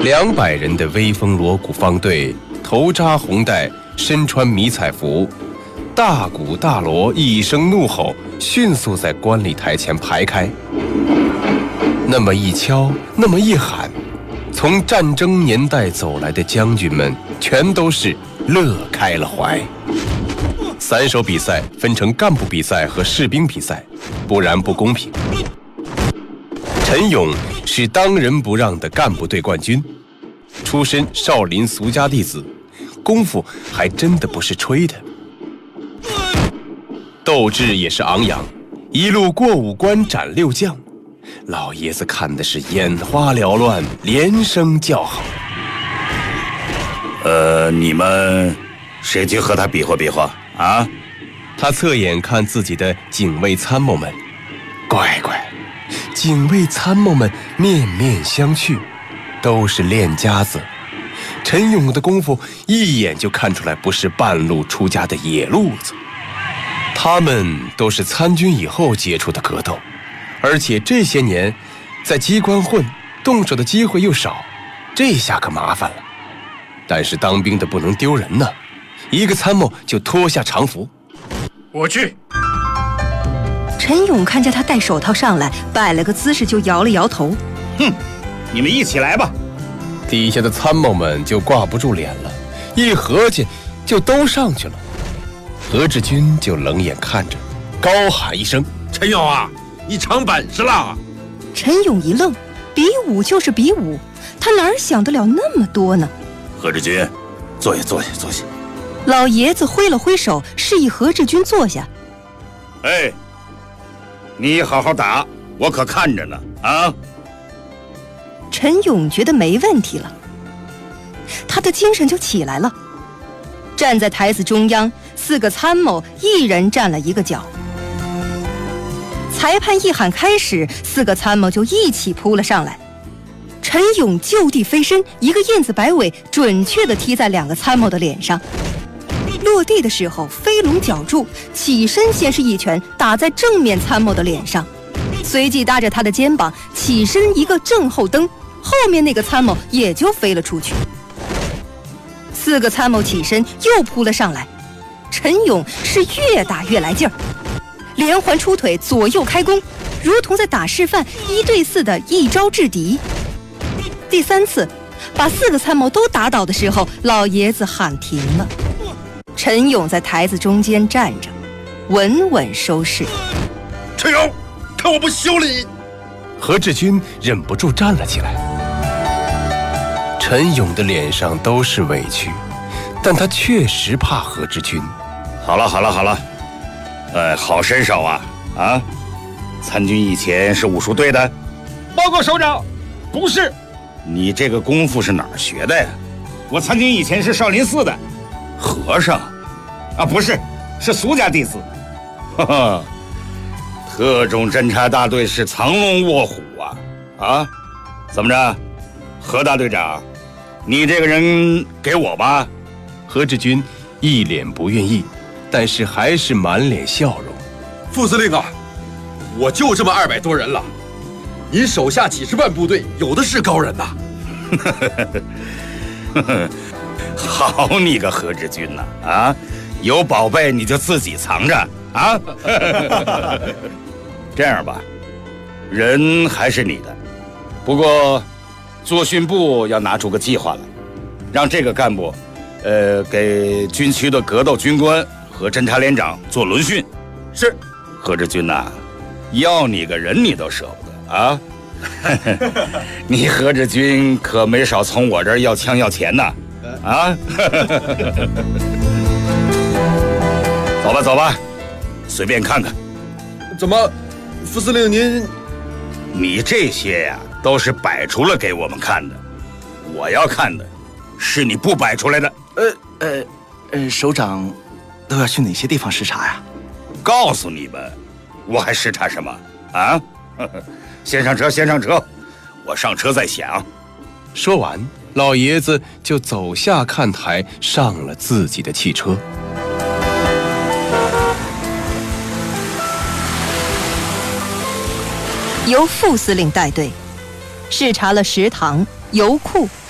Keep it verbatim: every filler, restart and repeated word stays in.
两百人的威风锣鼓方队，头扎红带，身穿迷彩服，大鼓大锣一声怒吼，迅速在观礼台前排开。那么一敲，那么一喊，从战争年代走来的将军们，全都是乐开了怀。散手比赛分成干部比赛和士兵比赛，不然不公平。陈勇是当仁不让的干部队冠军，出身少林俗家弟子，功夫还真的不是吹的。斗志也是昂扬，一路过五关斩六将，老爷子看的是眼花缭乱，连声叫好。 呃，你们谁去和他比划比划啊？ 他侧眼看自己的警卫参谋们，乖乖，警卫参谋们面面相觑，都是练家子。陈勇的功夫一眼就看出来不是半路出家的野路子。他们都是参军以后接触的格斗，而且这些年在机关混，动手的机会又少，这下可麻烦了。但是当兵的不能丢人呢，一个参谋就脱下常服。 我去。 陈勇看见他戴手套上来，摆了个姿势就摇了摇头。 哼，你们一起来吧。 底下的参谋们就挂不住脸了，一合计就都上去了。何志军就冷眼看着，高喊一声：“ 陈勇啊，你长本事了！” 陈勇一愣，比武就是比武，他哪想得了那么多呢？ 何志军，坐下，坐下，坐下。 老爷子挥了挥手，示意何志军坐下。 哎，你好好打，我可看着呢啊！ 陈勇觉得没问题了，他的精神就起来了。站在台子中央，四个参谋一人站了一个角。裁判一喊开始，四个参谋就一起扑了上来。陈勇就地飞身，一个燕子摆尾，准确地踢在两个参谋的脸上。落地的时候飞龙绞住，起身先是一拳打在正面参谋的脸上，随即搭着他的肩膀起身一个正后蹬，后面那个参谋也就飞了出去。四个参谋起身又扑了上来，陈勇是越打越来劲儿，连环出腿，左右开弓，如同在打示范，一对四的一招制敌。第三次把四个参谋都打倒的时候，老爷子喊停了。陈勇在台子中间站着，稳稳收势。 陈勇，看我不修理你！ 何志军忍不住站了起来。陈勇的脸上都是委屈，但他确实怕何志军。 好了好了好了，呃，好身手啊啊！参军以前是武术队的？ 报告首长，不是。 你这个功夫是哪儿学的呀？我参军以前是少林寺的。和尚？啊，不是，是俗家弟子。哈哈，特种侦察大队是藏龙卧虎啊！啊，怎么着，何大队长，你这个人给我吧。 何志军一脸不愿意，但是还是满脸笑容。 副司令啊，我就这么二百多人了，您手下几十万部队，有的是高人呐。 好你个何志军呐！啊，有宝贝你就自己藏着啊！这样吧，人还是你的，不过作训部要拿出个计划来，让这个干部，呃，给军区的格斗军官和侦察连长做轮训。 是， 何志军呐，要你个人你都舍不得啊！你何志军可没少从我这儿要枪要钱呐！啊！走吧走吧，随便看看。 怎么，副司令您？ 你这些呀，都是摆出了给我们看的，我要看的是你不摆出来的。 呃呃呃，首长都要去哪些地方视察呀？ 告诉你们，我还视察什么啊？先上车，先上车，我上车再想。 说完，老爷子就走下看台，上了自己的汽车。 由副司令带队视察了食堂、油库、